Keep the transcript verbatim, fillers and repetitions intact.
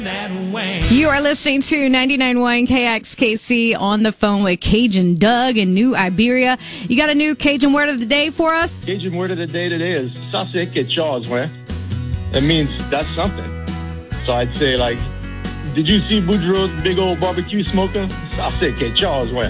You are listening to ninety-nine point one K X K C on the phone with Cajun Doug in New Iberia. You got a new Cajun word of the day for us? Cajun word of the day today is "sase que chos," ouais. It means that's something. So I'd say, like, did you see Boudreaux's big old barbecue smoker? Sase que chos, ouais.